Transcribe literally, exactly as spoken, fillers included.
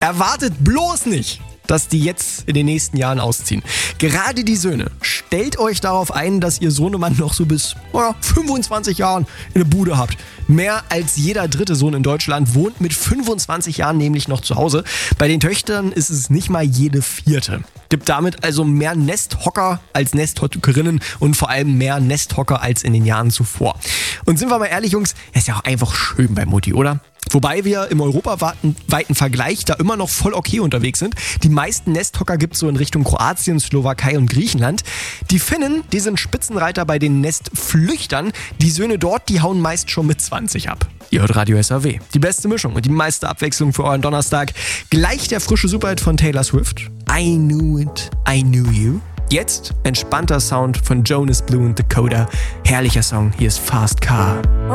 Erwartet bloß nicht, dass die jetzt in den nächsten Jahren ausziehen. Gerade die Söhne. Stellt euch darauf ein, dass ihr Sohnemann noch so bis ja, fünfundzwanzig Jahren in der Bude habt. Mehr als jeder dritte Sohn in Deutschland wohnt mit fünfundzwanzig Jahren nämlich noch zu Hause. Bei den Töchtern ist es nicht mal jede vierte. Gibt damit also mehr Nesthocker als Nesthockerinnen und vor allem mehr Nesthocker als in den Jahren zuvor. Und sind wir mal ehrlich, Jungs, ist ja auch einfach schön bei Mutti, oder? Wobei wir im europaweiten Vergleich da immer noch voll okay unterwegs sind. Die meisten Nesthocker gibt es so in Richtung Kroatien, Slowakei und Griechenland. Die Finnen, die sind Spitzenreiter bei den Nestflüchtern. Die Söhne dort, die hauen meist schon mit zwanzig ab. Ihr hört Radio S R W. Die beste Mischung und die meiste Abwechslung für euren Donnerstag. Gleich der frische Superhit von Taylor Swift. I knew it, I knew you. Jetzt entspannter Sound von Jonas Blue und Dakota. Herrlicher Song, hier ist Fast Car.